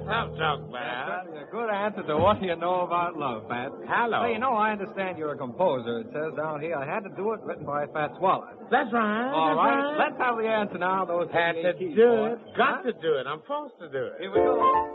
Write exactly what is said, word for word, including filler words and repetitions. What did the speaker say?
tough talk, man. That's a good answer to what you know about love, Fats. Hello. Hey, you know, I understand you're a composer. It says down here I had to do it, written by Fats Waller. That's right. All that's right. right. Let's have the answer now. Those Had to keys, do boy. it. Got Huh? to do it. I'm forced to do it. Here we go.